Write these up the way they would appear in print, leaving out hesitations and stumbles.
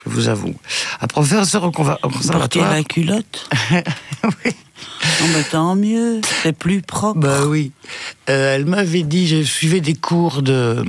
je vous avoue. Un professeur au conservatoire... Porter la culotte. Oui. Non, mais tant mieux, c'est plus propre. Bah oui. Elle m'avait dit, je suivais des cours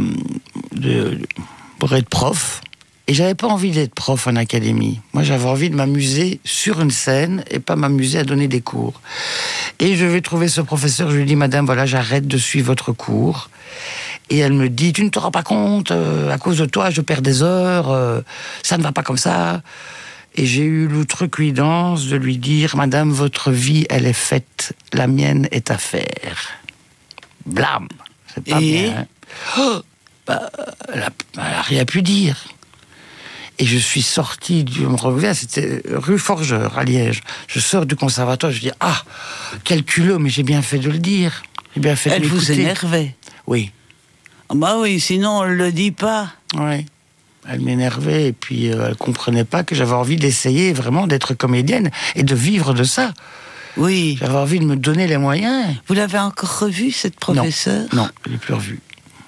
pour être prof. Et j'avais pas envie d'être prof en académie. Moi, j'avais envie de m'amuser sur une scène et pas m'amuser à donner des cours. Et je vais trouver ce professeur, je lui dis, madame, voilà, j'arrête de suivre votre cours. Et elle me dit, tu ne te rends pas compte, à cause de toi, je perds des heures, ça ne va pas comme ça. Et j'ai eu l'outrecuidance de lui dire, madame, votre vie, elle est faite, la mienne est à faire. Blam. C'est pas bien. Hein. Oh, elle a rien pu dire. Et je suis sorti je me reviens, c'était rue Forgeur, à Liège. Je sors du conservatoire, je dis, ah, quel culot, mais j'ai bien fait de le dire. J'ai bien fait Elle de vous énervait? Oui. Ah bah oui, sinon on ne le dit pas. Oui. Elle m'énervait et puis elle comprenait pas que j'avais envie d'essayer vraiment d'être comédienne et de vivre de ça. Oui. J'avais envie de me donner les moyens. Vous l'avez encore revue, cette professeure? Non, je ne l'ai plus revue.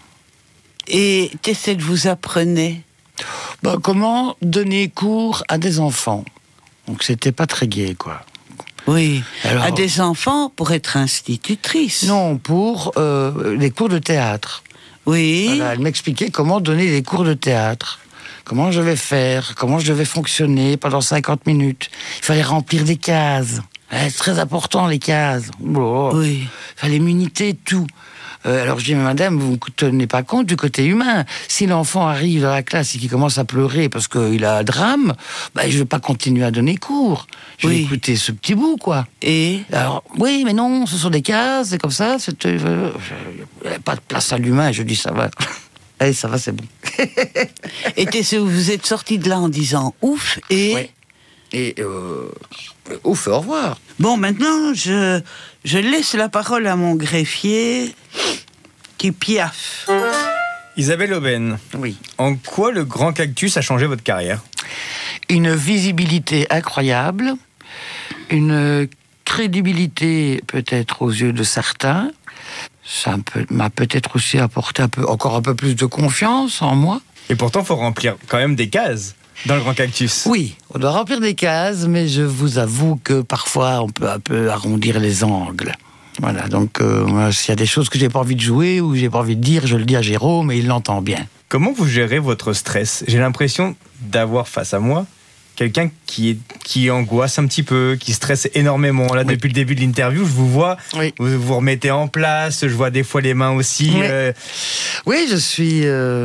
Et qu'est-ce que vous apprenez? Comment donner cours à des enfants. Donc c'était pas très gai, quoi. Oui, alors, à des enfants pour être institutrice. Non, pour les cours de théâtre. Oui. Voilà, elle m'expliquait comment donner des cours de théâtre. Comment je vais faire, comment je devais fonctionner pendant 50 minutes. Il fallait remplir des cases. C'est très important, les cases. Oh, oui. Il fallait m'uniter tout. Alors je dis, mais madame, vous ne tenez pas compte du côté humain. Si l'enfant arrive dans la classe et qu'il commence à pleurer parce qu'il a un drame, je ne vais pas continuer à donner cours. Je vais écouter ce petit bout, quoi. Et alors, oui, mais non, ce sont des cases, c'est comme ça. Il n'y a pas de place à l'humain. Je dis, ça va. Allez, ça va, c'est bon. Et vous êtes sorti de là en disant ouf et... Oui. Et ouf, au revoir. Bon, maintenant, je laisse la parole à mon greffier qui piaffe. Isabelle Aubène, oui. En quoi le Grand Cactus a changé votre carrière? Une visibilité incroyable, une crédibilité peut-être aux yeux de certains. Ça m'a peut-être aussi apporté encore un peu plus de confiance en moi. Et pourtant, il faut remplir quand même des cases dans le Grand Cactus. Oui, on doit remplir des cases, mais je vous avoue que parfois on peut un peu arrondir les angles. Voilà, donc moi, s'il y a des choses que j'ai pas envie de jouer ou j'ai pas envie de dire, je le dis à Jérôme et il l'entend bien. Comment vous gérez votre stress? J'ai l'impression d'avoir face à moi quelqu'un qui angoisse un petit peu, qui stresse énormément. Là, depuis le début de l'interview, je vous vois, vous vous remettez en place, je vois des fois les mains aussi. Oui, je suis...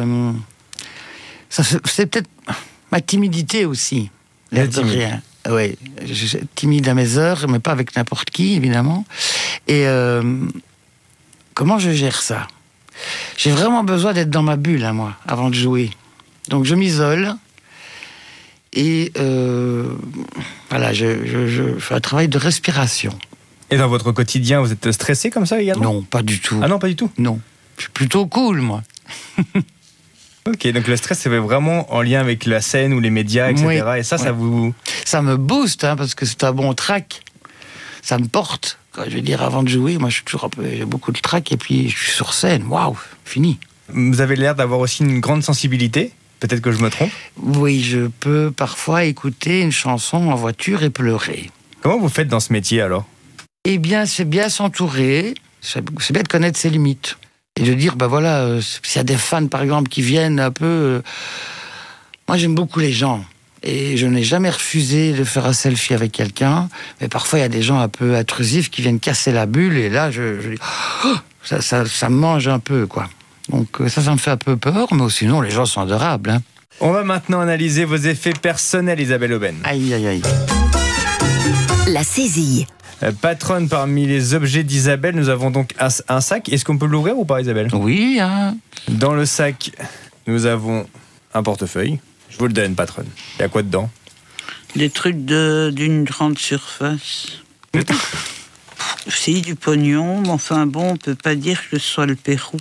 c'est peut-être ma timidité aussi, l'air de rien. Oui, je suis timide à mes heures, mais pas avec n'importe qui, évidemment. Et comment je gère ça? J'ai vraiment besoin d'être dans ma bulle, moi, avant de jouer. Donc je m'isole. Et voilà, je fais un travail de respiration. Et dans votre quotidien, vous êtes stressé comme ça également? Non, pas du tout. Ah non, pas du tout? Non, je suis plutôt cool, moi. Ok, donc le stress, c'est vraiment en lien avec la scène ou les médias, etc. Oui, et ça vous... Ça me booste, parce que c'est un bon trac. Ça me porte. Je veux dire, avant de jouer, moi, je suis toujours j'ai beaucoup de trac, et puis je suis sur scène. Waouh, fini. Vous avez l'air d'avoir aussi une grande sensibilité. Peut-être que je me trompe. Oui, je peux parfois écouter une chanson en voiture et pleurer. Comment vous faites dans ce métier, alors? Eh bien, c'est bien s'entourer. C'est bien de connaître ses limites. Et de dire, voilà, s'il y a des fans, par exemple, qui viennent un peu... Moi, j'aime beaucoup les gens. Et je n'ai jamais refusé de faire un selfie avec quelqu'un. Mais parfois, il y a des gens un peu intrusifs qui viennent casser la bulle. Et là, je dis... Oh, ça me mange un peu, quoi. Donc ça me fait un peu peur. Mais sinon, les gens sont adorables. On va maintenant analyser vos effets personnels, Isabelle Aubène. Aïe, aïe, aïe. La saisie. Patronne, parmi les objets d'Isabelle, nous avons donc un sac. Est-ce qu'on peut l'ouvrir ou pas, Isabelle? Oui, Dans le sac, nous avons un portefeuille. Je vous le donne, patronne. Il y a quoi dedans? Des trucs d'une grande surface. Si, du pognon, mais enfin bon, on peut pas dire que ce soit le Pérou.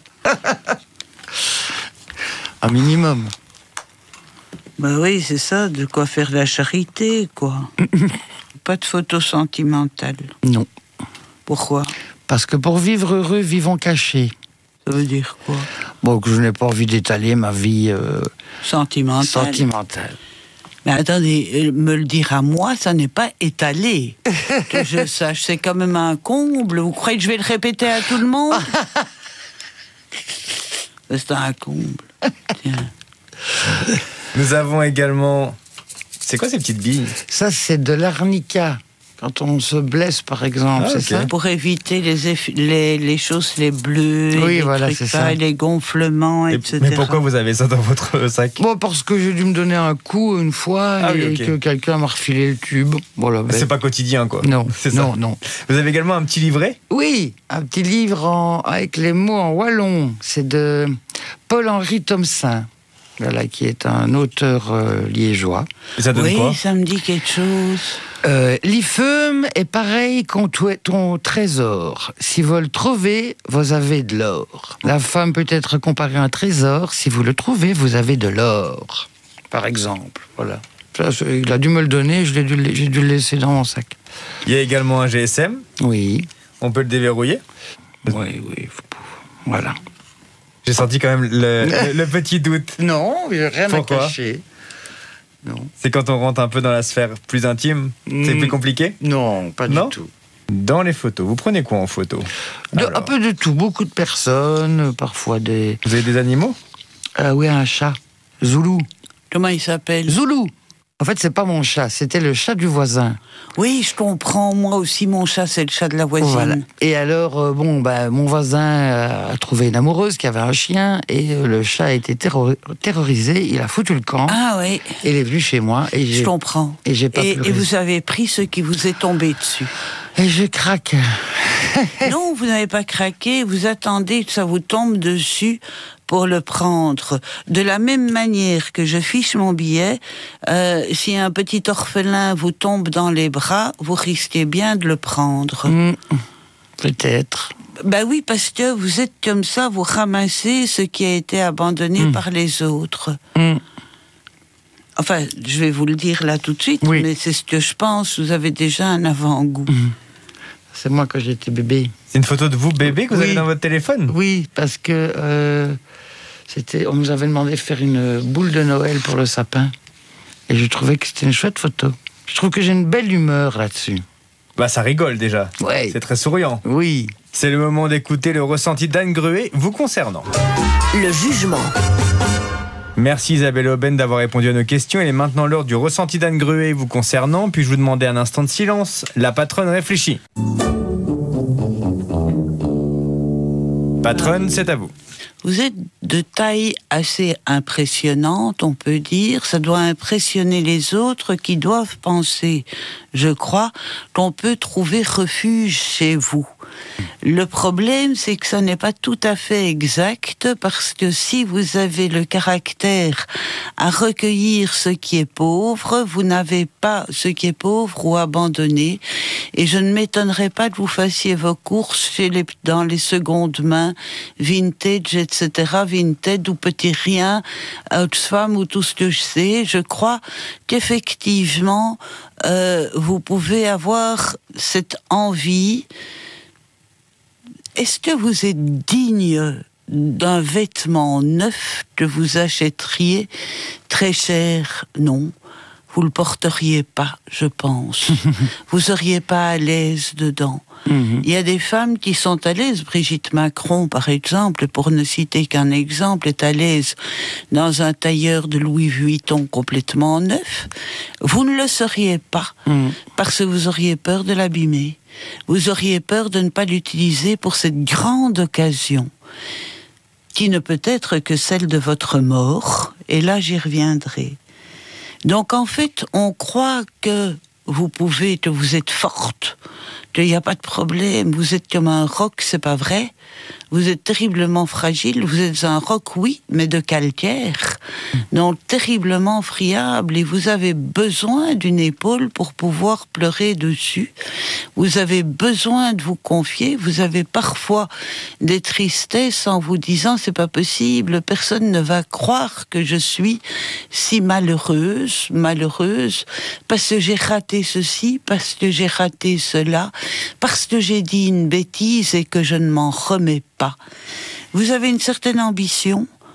Un minimum. Oui, c'est ça, de quoi faire la charité, quoi. Pas de photos sentimentales. Non. Pourquoi? Parce que pour vivre heureux, vivons cachés. Ça veut dire quoi? Bon, que je n'ai pas envie d'étaler ma vie sentimentale. Mais attendez, me le dire à moi, ça n'est pas étalé. Que je sache, c'est quand même un comble. Vous croyez que je vais le répéter à tout le monde? C'est un comble. Tiens. Nous avons également... C'est quoi ces petites billes? Ça, c'est de l'arnica. Quand on se blesse, par exemple, Ah, c'est ok. ça? Pour éviter les choses, les bleus, Oui, les voilà, trucs c'est pas, ça. les gonflements, etc. Mais pourquoi vous avez ça dans votre sac? Bon, parce que j'ai dû me donner un coup une fois Ah et oui, ok. que quelqu'un m'a refilé le tube. Voilà. C'est pas quotidien, quoi. Non, C'est ça. non. Vous avez également un petit livret? Oui, un petit livre avec les mots en wallon. C'est de Paul-Henri Thomsin, voilà, qui est un auteur liégeois. Et ça donne Oui, quoi? ça me dit quelque chose. L'IFEUM est pareil qu'on ton trésor. Si vous le trouvez, vous avez de l'or. La femme peut être comparée à un trésor. Si vous le trouvez, vous avez de l'or. Par exemple, voilà. Ça, il a dû me le donner, j'ai dû le laisser dans mon sac. Il y a également un GSM. Oui. On peut le déverrouiller. Oui. Voilà. J'ai senti quand même le petit doute. Non, il n'y a rien Pourquoi à cacher. Non. C'est quand on rentre un peu dans la sphère plus intime. C'est plus compliqué? Non, pas Non du tout. Dans les photos, vous prenez quoi en photo? Alors, Un peu de tout, beaucoup de personnes, parfois des... vous avez des animaux? oui, un chat. Zoulou. Comment il s'appelle? Zoulou. En fait, c'est pas mon chat, c'était le chat du voisin. Oui, je comprends. Moi aussi, mon chat, c'est le chat de la voisine. Voilà. Et alors, mon voisin a trouvé une amoureuse qui avait un chien et le chat a été terrorisé. Il a foutu le camp. Ah oui, Et il est venu chez moi et je comprends. et j'ai pas pleuré. Et vous avez pris ce qui vous est tombé dessus. Et je craque. Non, vous n'avez pas craqué, vous attendez que ça vous tombe dessus pour le prendre. De la même manière que je fiche mon billet, si un petit orphelin vous tombe dans les bras, vous risquez bien de le prendre. Peut-être. Ben oui, parce que vous êtes comme ça, vous ramassez ce qui a été abandonné par les autres. Enfin, je vais vous le dire là tout de suite, Oui. mais c'est ce que je pense, vous avez déjà un avant-goût. C'est moi quand j'étais bébé. C'est une photo de vous bébé que vous Oui. avez dans votre téléphone? Oui, parce que on nous avait demandé de faire une boule de Noël pour le sapin. Et je trouvais que c'était une chouette photo. Je trouve que j'ai une belle humeur là-dessus. Bah ça rigole déjà. Ouais. C'est très souriant. Oui. C'est le moment d'écouter le ressenti d'Anne Gruet vous concernant. Le jugement. Merci Isabelle Aubin d'avoir répondu à nos questions. Il est maintenant l'heure du ressenti d'Anne Gruet vous concernant. Puis-je vous demander un instant de silence? La patronne réfléchit. Patronne, c'est à vous. Vous êtes de taille assez impressionnante, on peut dire. Ça doit impressionner les autres qui doivent penser, je crois, qu'on peut trouver refuge chez vous. Le problème, c'est que ça n'est pas tout à fait exact, parce que si vous avez le caractère à recueillir ce qui est pauvre, vous n'avez pas ce qui est pauvre ou abandonné. Et je ne m'étonnerais pas que vous fassiez vos courses dans les secondes mains, vintage, etc., Vinted ou Petit Rien, Oxfam ou tout ce que je sais. Je crois qu'effectivement, vous pouvez avoir cette envie. Est-ce que vous êtes digne d'un vêtement neuf que vous achèteriez très cher? Non. Vous le porteriez pas, je pense. Vous seriez pas à l'aise dedans. Il y a des femmes qui sont à l'aise. Brigitte Macron, par exemple, pour ne citer qu'un exemple, est à l'aise dans un tailleur de Louis Vuitton complètement neuf. Vous ne le seriez pas, parce que vous auriez peur de l'abîmer. Vous auriez peur de ne pas l'utiliser pour cette grande occasion, qui ne peut être que celle de votre mort, et là j'y reviendrai. Donc en fait, on croit que vous pouvez, que vous êtes forte, qu'il n'y a pas de problème, vous êtes comme un roc, c'est pas vrai. Vous êtes terriblement fragile, vous êtes un roc, oui, mais de calcaire, donc terriblement friable, et vous avez besoin d'une épaule pour pouvoir pleurer dessus. Vous avez besoin de vous confier, vous avez parfois des tristesses en vous disant c'est pas possible, personne ne va croire que je suis si malheureuse, parce que j'ai raté ceci, parce que j'ai raté cela, parce que j'ai dit une bêtise et que je ne m'en remets pas. Vous avez une certaine ambition,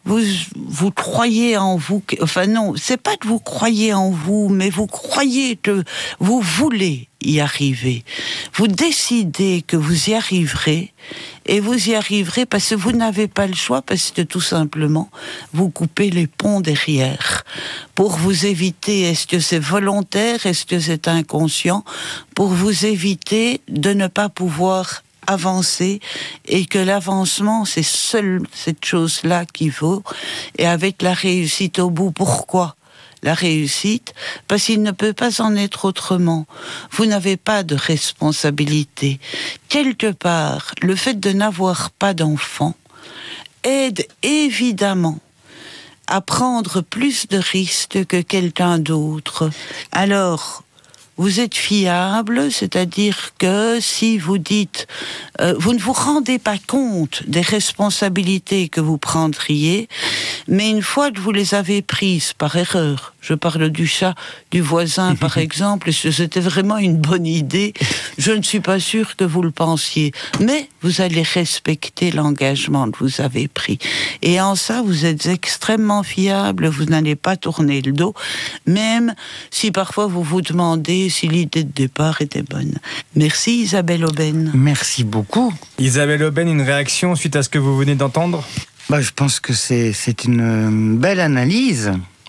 vous croyez en vous, enfin non, c'est pas que vous croyez en vous, mais vous croyez que vous voulez y arriver. Vous décidez que vous y arriverez, et vous y arriverez parce que vous n'avez pas le choix, parce que tout simplement, vous coupez les ponts derrière. Pour vous éviter, est-ce que c'est volontaire, est-ce que c'est inconscient, pour vous éviter de ne pas pouvoir avancer, et que l'avancement, c'est seule cette chose-là qui vaut, et avec la réussite au bout. Pourquoi la réussite? Parce qu'il ne peut pas en être autrement. Vous n'avez pas de responsabilité. Quelque part, le fait de n'avoir pas d'enfant aide évidemment à prendre plus de risques que quelqu'un d'autre. Alors, vous êtes fiable, c'est-à-dire que si vous dites, vous ne vous rendez pas compte des responsabilités que vous prendriez, mais une fois que vous les avez prises par erreur, je parle du chat du voisin par exemple, et c'était vraiment une bonne idée, je ne suis pas sûre que vous le pensiez, mais vous allez respecter l'engagement que vous avez pris. Et en ça, vous êtes extrêmement fiable, vous n'allez pas tourner le dos, même si parfois vous vous demandez si l'idée de départ était bonne. Merci Isabelle Aubin. Merci beaucoup. Isabelle Aubin, une réaction suite à ce que vous venez d'entendre? Je pense que c'est une belle analyse,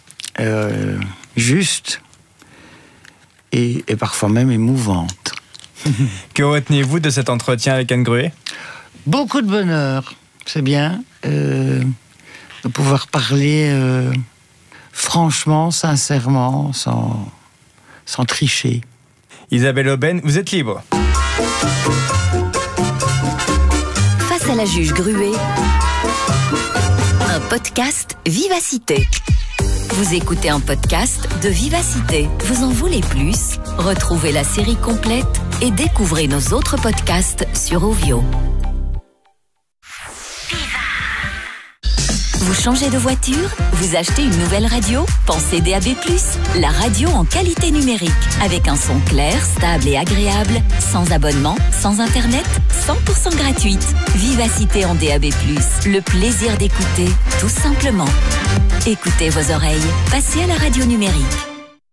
juste et parfois même émouvante. Que retenez-vous de cet entretien avec Anne Gruet? Beaucoup de bonheur, c'est bien de pouvoir parler franchement, sincèrement, sans tricher. Isabelle Aubin, vous êtes libre. Face à la juge Gruet, un podcast Vivacité. Vous écoutez un podcast de Vivacité. Vous en voulez plus? Retrouvez la série complète et découvrez nos autres podcasts sur Ovio. Vous changez de voiture? Vous achetez une nouvelle radio? Pensez DAB+, la radio en qualité numérique, avec un son clair, stable et agréable, sans abonnement, sans internet, 100% gratuite. Vivacité en DAB+, le plaisir d'écouter, tout simplement. Écoutez vos oreilles, passez à la radio numérique.